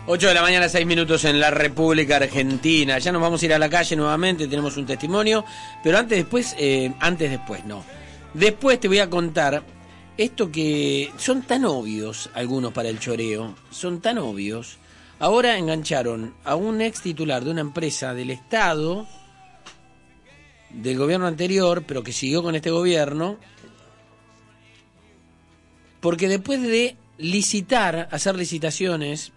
8 de la mañana, 6 minutos en la República Argentina. Ya nos vamos a ir a la calle nuevamente, tenemos un testimonio, pero después no. Después te voy a contar esto que son tan obvios algunos para el choreo, son tan obvios. Ahora engancharon a un ex titular de una empresa del Estado, del gobierno anterior, pero que siguió con este gobierno, porque después de licitar, hacer licitaciones,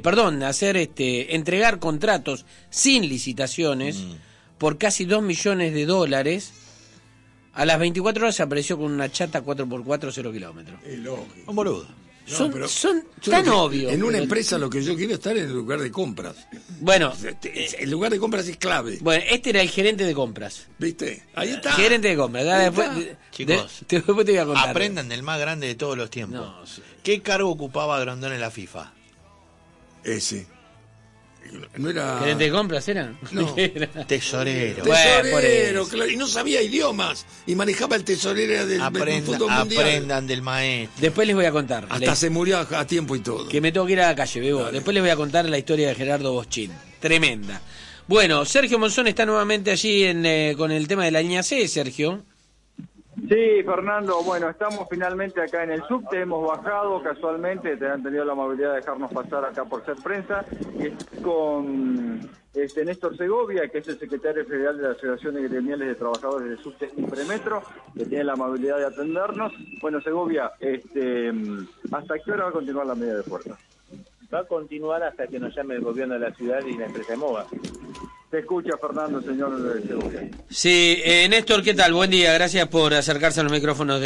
entregar contratos sin licitaciones por casi $2 millones, a las 24 horas se apareció con una chata 4x4 0 kilómetros. Es lógico. Un boludo. No, son tan obvios. En una empresa lo que yo quiero estar es en el lugar de compras. Bueno, el lugar de compras es clave. Bueno, este era el gerente de compras. ¿Viste? Ahí está. Gerente de compras. Chicos, después te voy a contar. Aprendan del más grande de todos los tiempos. No, sí. ¿Qué cargo ocupaba Grondón en la FIFA? Ese. No era... ¿Gerente de compras era? No. Tesorero. Tesorero, claro. Y no sabía idiomas. Y manejaba el tesorero del fútbol mundial. Aprendan del maestro. Después les voy a contar. Hasta se murió a tiempo y todo. Que me tengo que ir a la calle, Bebo. Después les voy a contar la historia de Gerardo Boschín. Tremenda. Bueno, Sergio Monzón está nuevamente allí con el tema de la línea C, Sergio. Sí, Fernando, bueno, estamos finalmente acá en el subte, hemos bajado casualmente, te han tenido la amabilidad de dejarnos pasar acá por ser prensa, y estoy con Néstor Segovia, que es el secretario federal de la Asociación de Gremiales de Trabajadores del Subte y Premetro, que tiene la amabilidad de atendernos. Bueno, Segovia, ¿hasta qué hora va a continuar la medida de fuerza? Va a continuar hasta que nos llame el gobierno de la ciudad y la empresa MOVA. Te escucha, Fernando, señor Segovia. Sí, Néstor, ¿qué tal? Buen día, gracias por acercarse a los micrófonos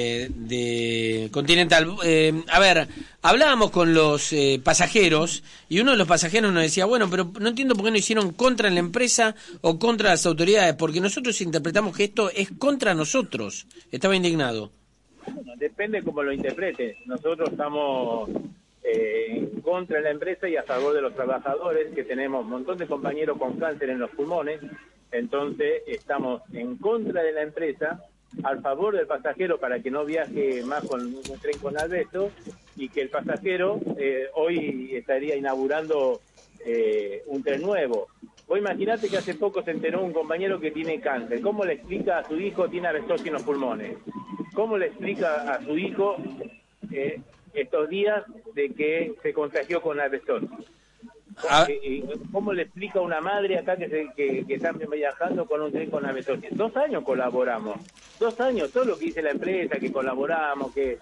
de Continental. A ver, hablábamos con los pasajeros y uno de los pasajeros nos decía, bueno, pero no entiendo por qué no hicieron contra la empresa o contra las autoridades, porque nosotros interpretamos que esto es contra nosotros. Estaba indignado. Bueno, depende cómo lo interprete. Nosotros estamos en contra de la empresa y a favor de los trabajadores, que tenemos un montón de compañeros con cáncer en los pulmones. Entonces estamos en contra de la empresa, al favor del pasajero para que no viaje más con un tren con asbesto, y que el pasajero hoy estaría inaugurando un tren nuevo. Vos imaginate que hace poco se enteró un compañero que tiene cáncer. ¿Cómo le explica a su hijo tiene asbestosis en los pulmones? ¿Cómo le explica a su hijo estos días de que se contagió con asbestosis? ¿Cómo le explica a una madre acá que está viajando con un tren con asbestosis? 2 años colaboramos, 2 años, todo lo que dice la empresa, que colaboramos, que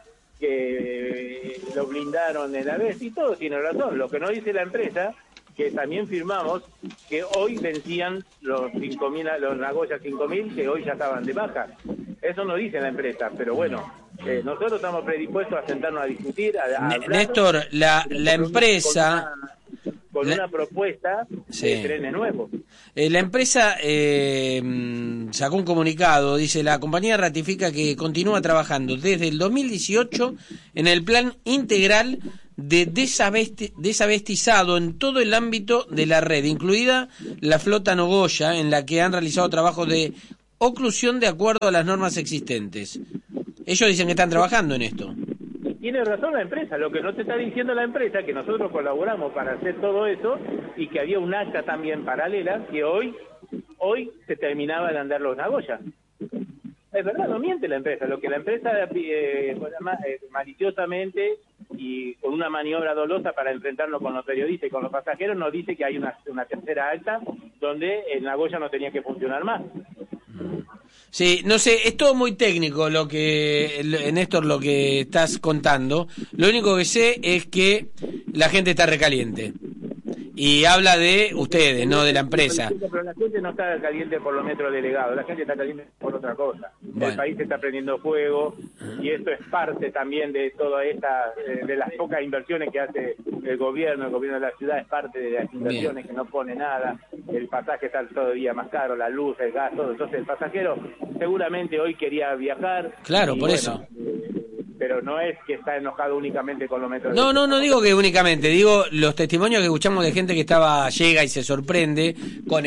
lo blindaron en la vez, y todo tiene razón. Lo que no dice la empresa, que también firmamos, que hoy vencían los 5.000, los Nagoya 5.000, que hoy ya estaban de baja. Eso no dice la empresa, pero bueno, nosotros estamos predispuestos a sentarnos a discutir, a hablar. Néstor, la empresa... Con una propuesta de trenes nuevos. La empresa sacó un comunicado, dice: la compañía ratifica que continúa trabajando desde el 2018 en el plan integral de desabestizado en todo el ámbito de la red, incluida la flota Nogoya, en la que han realizado trabajos de oclusión de acuerdo a las normas existentes. Ellos dicen que están trabajando en esto. Tiene razón la empresa, lo que no te está diciendo la empresa, que nosotros colaboramos para hacer todo eso, y que había un acta también paralela, que hoy se terminaba de andar los Nagoya. Es verdad, no miente la empresa. Lo que la empresa maliciosamente y con una maniobra dolosa para enfrentarnos con los periodistas y con los pasajeros, nos dice que hay una tercera acta donde el Nagoya no tenía que funcionar más. Sí, no sé, es todo muy técnico lo que, Néstor, lo que estás contando. Lo único que sé es que la gente está recaliente. Y habla de ustedes, no de la empresa. Pero la gente no está caliente por los metros delegados, la gente está caliente por otra cosa. Bueno. El país está prendiendo fuego, y esto es parte también de toda esta, de las pocas inversiones que hace el gobierno de la ciudad, es parte de las inversiones. Bien. Que no pone nada, el pasaje está todavía más caro, la luz, el gas, todo. Entonces el pasajero seguramente hoy quería viajar. Claro, por eso. Pero no es que está enojado únicamente con los metros. No digo que únicamente, digo los testimonios que escuchamos de gente que llega y se sorprende con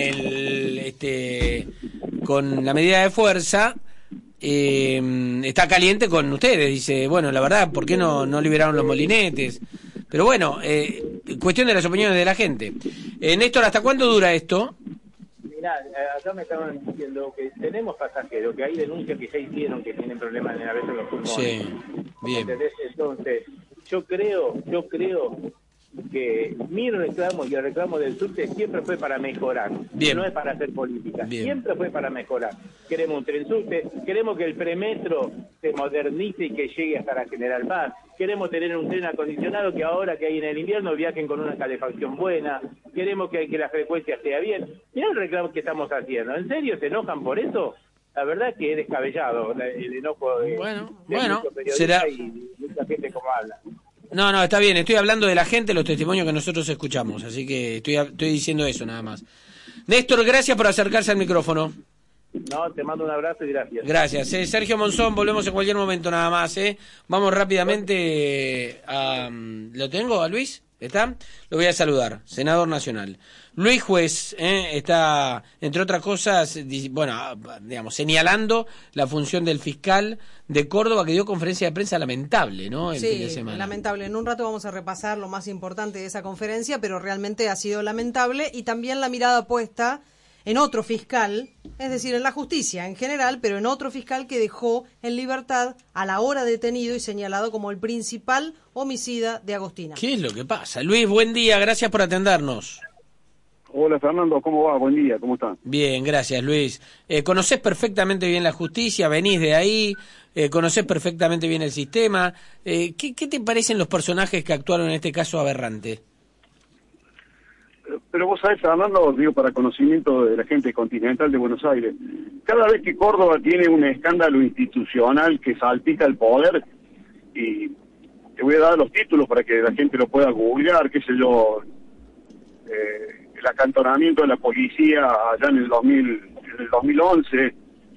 con la medida de fuerza, está caliente con ustedes, dice, bueno, la verdad, ¿por qué no liberaron los molinetes? Pero bueno, cuestión de las opiniones de la gente. Néstor, ¿hasta cuándo dura esto? Mirá, acá me estaban diciendo que tenemos pasajeros, que hay denuncias que ya hicieron que tienen problemas a veces en los pulmones. Sí, bien. ¿Entendés? Entonces, yo creo que mi reclamo y el reclamo del subte siempre fue para mejorar. Bien. No es para hacer política. Bien. Siempre fue para mejorar. Queremos un tren subte, queremos que el premetro se modernice y que llegue hasta la General Paz. Queremos tener un tren acondicionado que ahora que hay en el invierno viajen con una calefacción buena. Queremos que la frecuencia esté bien. Mirá el reclamo que estamos haciendo. ¿En serio se enojan por eso? La verdad que es descabellado el enojo de Bueno, muchos periodistas será... y mucha gente como habla. No, está bien, estoy hablando de la gente, los testimonios que nosotros escuchamos, así que estoy diciendo eso nada más. Néstor, gracias por acercarse al micrófono. No, te mando un abrazo y gracias. Gracias. Sergio Monzón, volvemos en cualquier momento nada más. Vamos rápidamente a... ¿Lo tengo a Luis? ¿Está? Lo voy a saludar, senador nacional. Luis Juez está, entre otras cosas, señalando la función del fiscal de Córdoba que dio conferencia de prensa lamentable, ¿no? El fin de semana. Lamentable. En un rato vamos a repasar lo más importante de esa conferencia, pero realmente ha sido lamentable y también la mirada puesta en otro fiscal, es decir, en la justicia en general, pero en otro fiscal que dejó en libertad a la hora detenido y señalado como el principal homicida de Agostina. ¿Qué es lo que pasa? Luis, buen día, gracias por atendernos. Hola Fernando, ¿cómo va? Buen día, ¿cómo están? Bien, gracias Luis. Conocés perfectamente bien la justicia, venís de ahí, conocés perfectamente bien el sistema. ¿Qué te parecen los personajes que actuaron en este caso aberrante? Pero vos sabés, Fernando, digo, para conocimiento de la gente continental de Buenos Aires, cada vez que Córdoba tiene un escándalo institucional que salpica el poder, y te voy a dar los títulos para que la gente lo pueda googlear, qué sé yo, el acantonamiento de la policía allá en el 2011,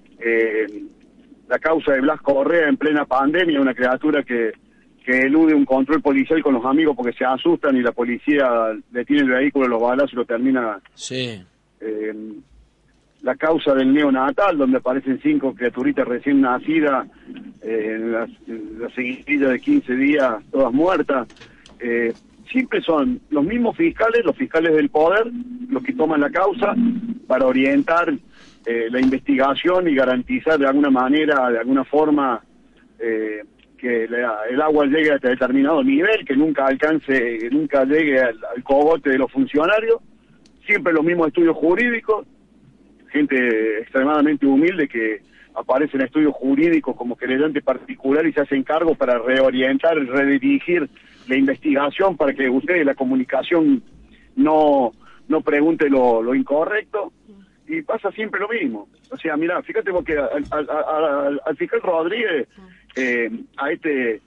la causa de Blas Correa en plena pandemia, una criatura que elude un control policial con los amigos porque se asustan y la policía detiene el vehículo, los balazos y lo termina. Sí. La causa del neonatal, donde aparecen 5 criaturitas recién nacidas en la seguidilla de 15 días, todas muertas. Siempre son los mismos fiscales, los fiscales del poder, los que toman la causa para orientar la investigación y garantizar de alguna manera, de alguna forma, que el agua llegue hasta determinado nivel, que nunca llegue al cogote de los funcionarios. Siempre los mismos estudios jurídicos, gente extremadamente humilde que aparece en estudios jurídicos como querellante particular y se hacen cargo para reorientar, redirigir la investigación para que ustedes, la comunicación, no pregunte lo incorrecto, y pasa siempre lo mismo. O sea, mirá, fíjate vos que al fiscal Rodríguez, a este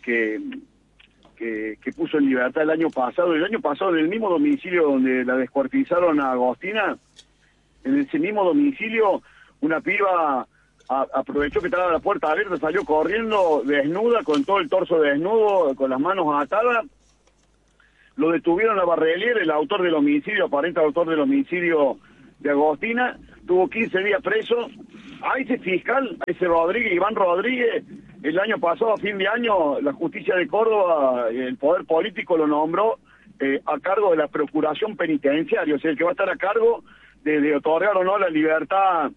que puso en libertad el año pasado en el mismo domicilio donde la descuartizaron a Agostina, en ese mismo domicilio, una piba aprovechó que estaba la puerta abierta, salió corriendo desnuda, con todo el torso desnudo, con las manos atadas. Lo detuvieron a Barrelier, el autor del homicidio, aparente autor del homicidio de Agostina, tuvo 15 días preso. A ese fiscal, a ese Rodríguez, Iván Rodríguez, el año pasado, a fin de año, la justicia de Córdoba, el poder político lo nombró a cargo de la procuración penitenciaria, o sea, el que va a estar a cargo de otorgar o no la libertad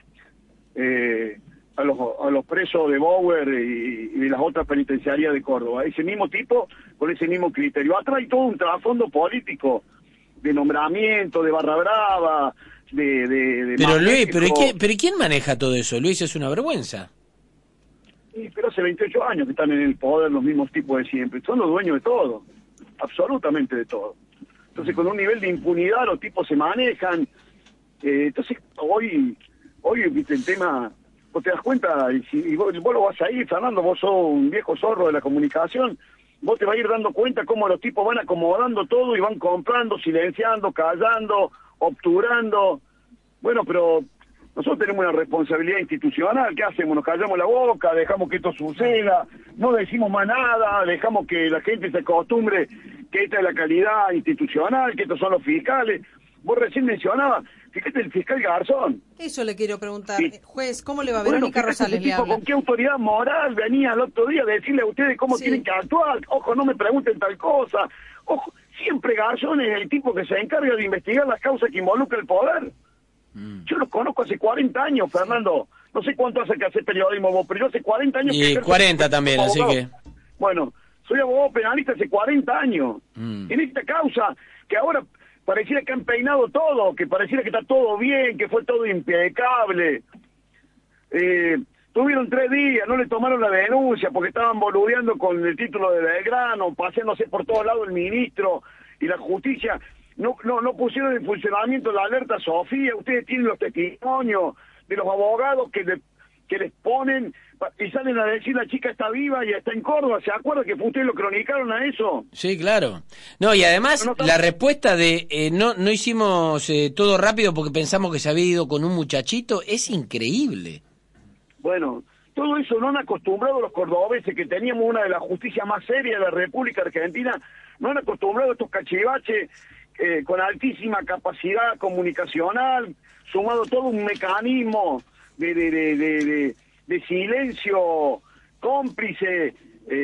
a los presos de Bower y de las otras penitenciarias de Córdoba. Ese mismo tipo, con ese mismo criterio. Atrás hay todo un trasfondo político, de nombramiento, de barra brava, de pero Luis, ¿pero quién maneja todo eso? Luis, es una vergüenza. Sí, pero hace 28 años que están en el poder los mismos tipos de siempre. Son los dueños de todo, absolutamente de todo. Entonces, con un nivel de impunidad, los tipos se manejan. Entonces, hoy viste el tema, vos te das cuenta, y vos lo vas a ir, Fernando, vos sos un viejo zorro de la comunicación, vos te vas a ir dando cuenta cómo los tipos van acomodando todo y van comprando, silenciando, callando, obturando. Bueno, pero nosotros tenemos una responsabilidad institucional. ¿Qué hacemos? Nos callamos la boca, dejamos que esto suceda, no decimos más nada, dejamos que la gente se acostumbre que esta es la calidad institucional, que estos son los fiscales. Vos recién mencionabas, fíjate el fiscal Garzón. Eso le quiero preguntar, sí. Juez, ¿cómo le va? Verónica Rosales le habla. ¿Con qué autoridad moral venía el otro día a decirle a ustedes cómo tienen que actuar? Ojo, no me pregunten tal cosa. Ojo, siempre Garzón es el tipo que se encarga de investigar las causas que involucra el poder. Yo lo conozco hace 40 años, Fernando. No sé cuánto hace que hace periodismo vos, pero yo hace 40 años y que... 40 también, así que... Bueno, soy abogado penalista hace 40 años. En esta causa, que ahora pareciera que han peinado todo, que pareciera que está todo bien, que fue todo impecable. Tuvieron 3 días, no le tomaron la denuncia porque estaban boludeando con el título de Belgrano, paseándose por todos lados el ministro y la justicia. No pusieron en funcionamiento la alerta Sofía. Ustedes tienen los testimonios de los abogados que les ponen y salen a decir la chica está viva y está en Córdoba. ¿Se acuerdan que ustedes lo cronicaron a eso? Sí, claro. No, y además la respuesta de no hicimos todo rápido porque pensamos que se había ido con un muchachito es increíble. Bueno, todo eso no han acostumbrado los cordobeses, que teníamos una de las justicias más serias de la República Argentina, no han acostumbrado a estos cachivaches con altísima capacidad comunicacional, sumado todo un mecanismo de silencio cómplice.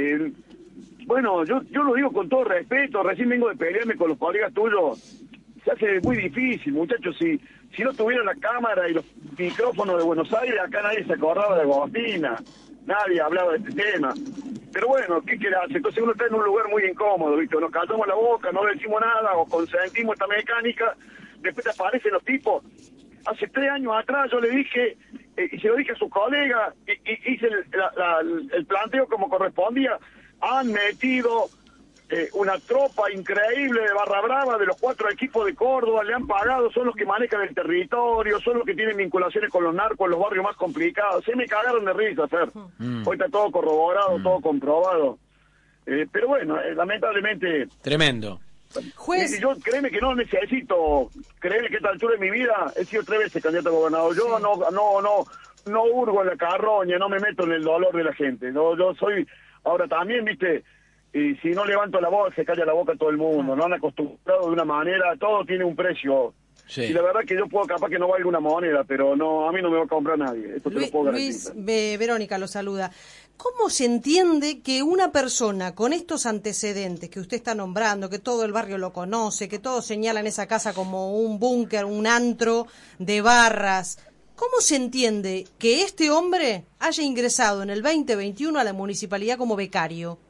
Bueno, yo lo digo con todo respeto, recién vengo de pelearme con los colegas tuyos, se hace muy difícil, muchachos, si no tuviera la cámara y los micrófonos de Buenos Aires, acá nadie se acordaba de Agostina, nadie hablaba de este tema. Pero bueno, ¿qué querés hacer? Entonces uno está en un lugar muy incómodo, ¿viste? Nos callamos la boca, no decimos nada, o consentimos esta mecánica, después te aparecen los tipos. Hace 3 años atrás yo le dije, y se lo dije a sus colegas, y hice el planteo como correspondía, han metido una tropa increíble de Barra Brava, de los 4 equipos de Córdoba, le han pagado, son los que manejan el territorio, son los que tienen vinculaciones con los narcos en los barrios más complicados. Se me cagaron de risa, Fer. Hoy está todo corroborado, todo comprobado. Pero bueno, lamentablemente... Tremendo. Juez. Yo créeme que no necesito, créeme que a esta altura de mi vida he sido 3 veces candidato a gobernador. Yo no hurgo en la carroña, no me meto en el dolor de la gente. Yo soy, ahora también, viste, y si no levanto la voz se calla la boca todo el mundo. No han acostumbrado de una manera, todo tiene un precio. Sí. Y la verdad que yo puedo, capaz que no valga una moneda, pero no, a mí no me va a comprar nadie. Esto te lo puedo garantizar. Verónica lo saluda. ¿Cómo se entiende que una persona con estos antecedentes que usted está nombrando, que todo el barrio lo conoce, que todos señalan esa casa como un búnker, un antro de barras, cómo se entiende que este hombre haya ingresado en el 2021 a la municipalidad como becario?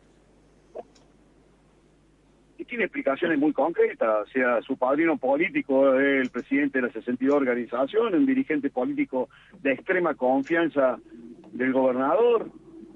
Tiene explicaciones muy concretas, o sea, su padrino político es el presidente de la 62 organización, un dirigente político de extrema confianza del gobernador,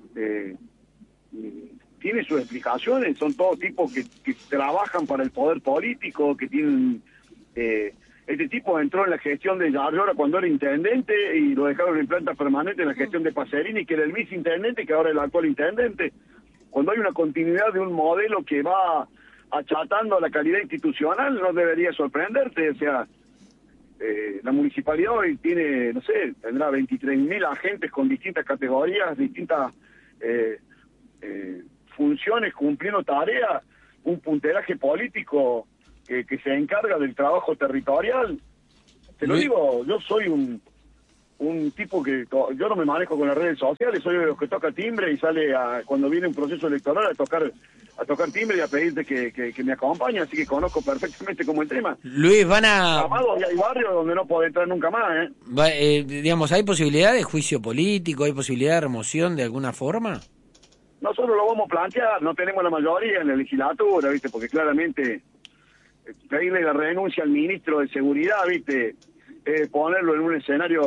tiene sus explicaciones, son todos tipos que trabajan para el poder político, que tienen... este tipo entró en la gestión de Yarlora cuando era intendente y lo dejaron en planta permanente en la gestión de Pacerini, que era el viceintendente, que ahora es el actual intendente. Cuando hay una continuidad de un modelo que va achatando la calidad institucional, no debería sorprenderte. O sea, la municipalidad hoy tiene, no sé, tendrá 23.000 agentes con distintas categorías, distintas funciones, cumpliendo tareas, un punteraje político que se encarga del trabajo territorial. Te lo digo, yo soy un tipo que yo no me manejo con las redes sociales, soy de los que toca timbre y sale cuando viene un proceso electoral a tocar timbre y a pedirte que me acompañe, así que conozco perfectamente cómo el tema. Luis, van a... Amado, y hay barrios donde no puede entrar nunca más, digamos, ¿hay posibilidad de juicio político? ¿Hay posibilidad de remoción de alguna forma? Nosotros lo vamos a plantear, no tenemos la mayoría en la legislatura, ¿viste? Porque claramente pedirle la renuncia al ministro de Seguridad, ¿viste? Ponerlo en un escenario